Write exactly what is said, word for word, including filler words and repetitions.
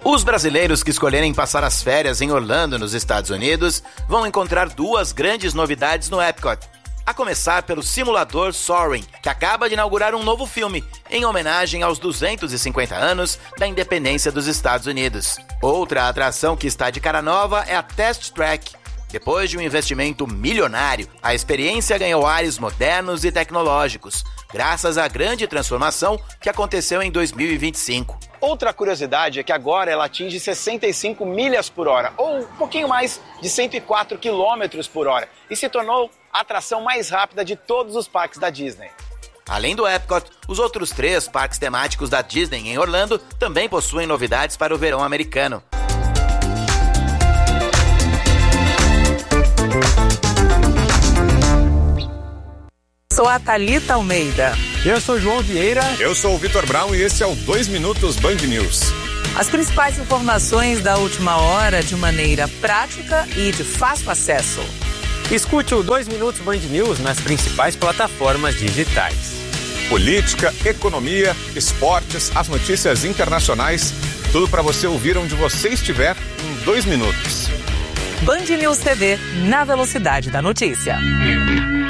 Os brasileiros que escolherem passar as férias em Orlando, nos Estados Unidos, vão encontrar duas grandes novidades no Epcot. A começar pelo simulador Soaring, que acaba de inaugurar um novo filme, em homenagem aos duzentos e cinquenta anos da independência dos Estados Unidos. Outra atração que está de cara nova é a Test Track. Depois de um investimento milionário, a experiência ganhou ares modernos e tecnológicos, graças à grande transformação que aconteceu em dois mil e vinte e cinco. Outra curiosidade é que agora ela atinge sessenta e cinco milhas por hora, ou um pouquinho mais de cento e quatro quilômetros por hora, e se tornou a atração mais rápida de todos os parques da Disney. Além do Epcot, os outros três parques temáticos da Disney em Orlando também possuem novidades para o verão americano. Sou a Thalita Almeida. Eu sou o João Vieira. Eu sou o Vitor Brown e esse é o dois Minutos Band News. As principais informações da última hora de maneira prática e de fácil acesso. Escute o dois Minutos Band News nas principais plataformas digitais. Política, economia, esportes, as notícias internacionais, tudo para você ouvir onde você estiver em dois minutos. Band News T V, na velocidade da notícia.